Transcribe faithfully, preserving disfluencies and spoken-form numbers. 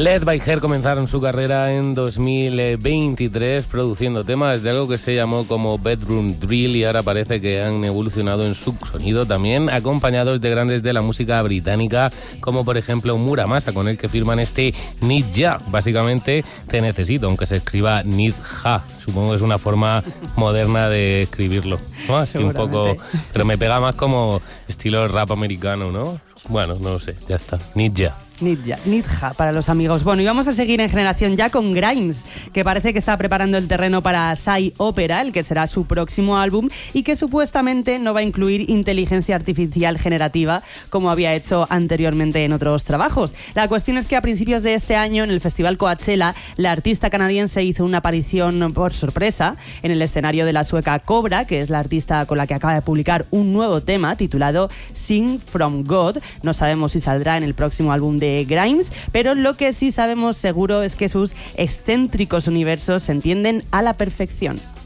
Led by Her comenzaron su carrera en dos mil veintitrés produciendo temas de algo que se llamó como Bedroom Drill y ahora parece que han evolucionado en su sonido también, acompañados de grandes de la música británica como por ejemplo Muramasa, con el que firman este Need Ya, básicamente te necesito, aunque se escriba Need Ja. Supongo que es una forma moderna de escribirlo, ¿no? Así un poco, pero me pega más como estilo rap americano, ¿no? Bueno, no lo sé, ya está. Need Ya. Nidja, Nidja para los amigos. Bueno, y vamos a seguir en Generación Ya con Grimes, que parece que está preparando el terreno para Psy Opera, el que será su próximo álbum y que supuestamente no va a incluir inteligencia artificial generativa como había hecho anteriormente en otros trabajos. La cuestión es que a principios de este año en el Festival Coachella, la artista canadiense hizo una aparición por sorpresa en el escenario de la sueca Cobra, que es la artista con la que acaba de publicar un nuevo tema titulado Sing From God. No sabemos si saldrá en el próximo álbum de Grimes, pero lo que sí sabemos seguro es que sus excéntricos universos se entienden a la perfección.